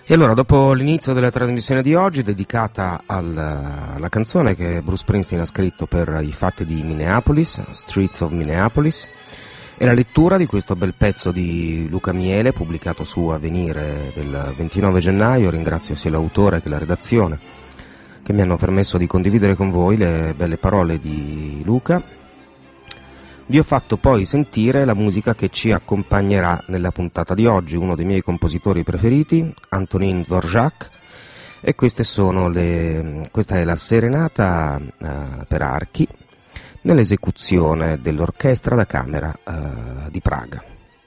E allora, dopo l'inizio della trasmissione di oggi, dedicata alla canzone che Bruce Springsteen ha scritto per i fatti di Minneapolis, Streets of Minneapolis, e la lettura di questo bel pezzo di Luca Miele, pubblicato su Avvenire del 29 gennaio, ringrazio sia l'autore che la redazione, che mi hanno permesso di condividere con voi le belle parole di Luca. Vi ho fatto poi sentire la musica che ci accompagnerà nella puntata di oggi, uno dei miei compositori preferiti, Antonin Dvorak, e questa è la serenata per archi nell'esecuzione dell'orchestra da camera di Praga.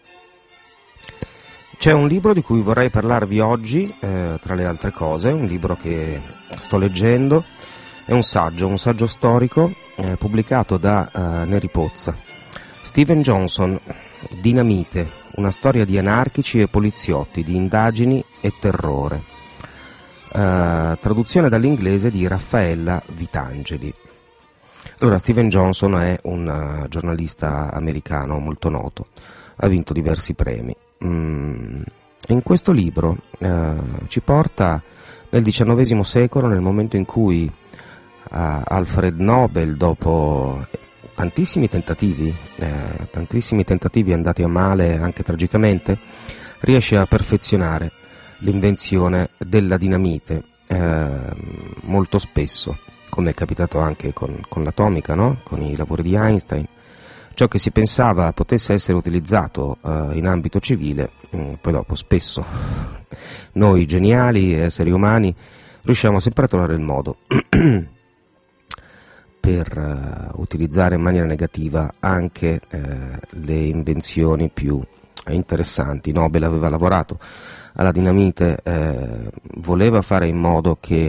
C'è un libro di cui vorrei parlarvi oggi, tra le altre cose, un libro che sto leggendo, è un saggio storico pubblicato da Neri Pozza. Steven Johnson, Dinamite, una storia di anarchici e poliziotti, di indagini e terrore. Traduzione dall'inglese di Raffaella Vitangeli. Allora, Steven Johnson è un giornalista americano molto noto, ha vinto diversi premi. In questo libro ci porta nel XIX secolo, nel momento in cui Alfred Nobel, dopo tantissimi tentativi andati a male anche tragicamente, riesce a perfezionare l'invenzione della dinamite, molto spesso, come è capitato anche con l'atomica, no? Con i lavori di Einstein. Ciò che si pensava potesse essere utilizzato in ambito civile, poi dopo spesso noi geniali esseri umani riusciamo sempre a trovare il modo per utilizzare in maniera negativa anche le invenzioni più interessanti. Nobel aveva lavorato alla dinamite, voleva fare in modo che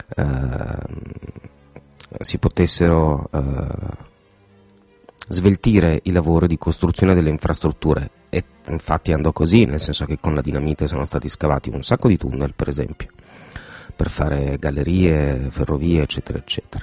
si potessero sveltire i lavori di costruzione delle infrastrutture, e infatti andò così, nel senso che con la dinamite sono stati scavati un sacco di tunnel, per esempio, per fare gallerie, ferrovie, eccetera eccetera.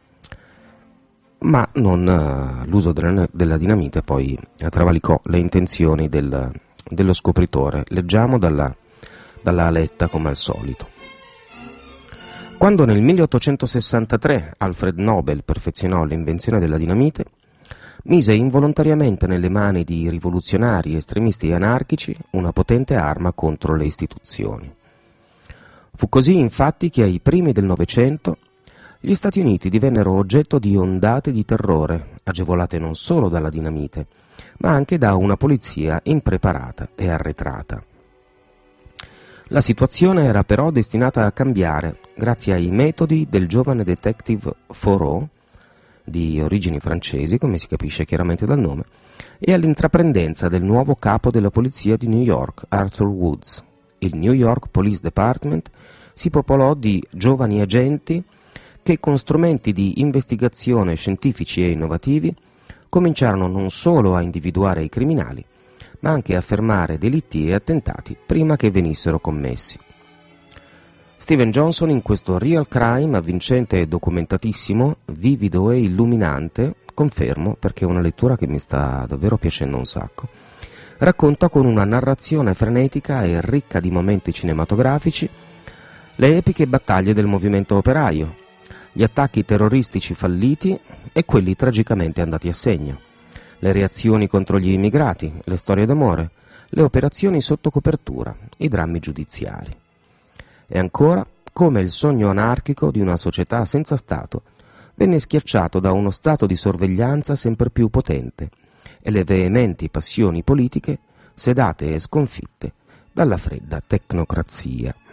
Ma l'uso della dinamite poi travalicò le intenzioni dello scopritore. Leggiamo dalla Aletta, come al solito. Quando nel 1863 Alfred Nobel perfezionò l'invenzione della dinamite, mise involontariamente nelle mani di rivoluzionari, estremisti e anarchici una potente arma contro le istituzioni. Fu così infatti che ai primi del Novecento gli Stati Uniti divennero oggetto di ondate di terrore, agevolate non solo dalla dinamite, ma anche da una polizia impreparata e arretrata. La situazione era però destinata a cambiare grazie ai metodi del giovane detective Foreau, di origini francesi, come si capisce chiaramente dal nome, e all'intraprendenza del nuovo capo della polizia di New York, Arthur Woods. Il New York Police Department si popolò di giovani agenti che con strumenti di investigazione scientifici e innovativi cominciarono non solo a individuare i criminali, ma anche a fermare delitti e attentati prima che venissero commessi. Steven Johnson, in questo real crime avvincente e documentatissimo, vivido e illuminante, confermo perché è una lettura che mi sta davvero piacendo un sacco, racconta con una narrazione frenetica e ricca di momenti cinematografici le epiche battaglie del movimento operaio, gli attacchi terroristici falliti e quelli tragicamente andati a segno, le reazioni contro gli immigrati, le storie d'amore, le operazioni sotto copertura, i drammi giudiziari. E ancora, come il sogno anarchico di una società senza Stato venne schiacciato da uno stato di sorveglianza sempre più potente e le veementi passioni politiche sedate e sconfitte dalla fredda tecnocrazia.